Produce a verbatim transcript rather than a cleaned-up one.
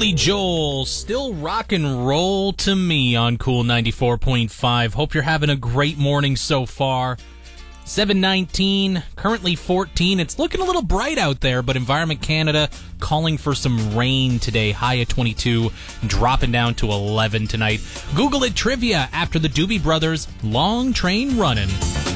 Billy Joel, still rock and roll to me on Cool ninety-four point five. Hope you're having a great morning so far. seven nineteen, currently fourteen. It's looking a little bright out there, but Environment Canada calling for some rain today. High at twenty-two, dropping down to eleven tonight. Google it trivia after the Doobie Brothers' Long Train Runnin'.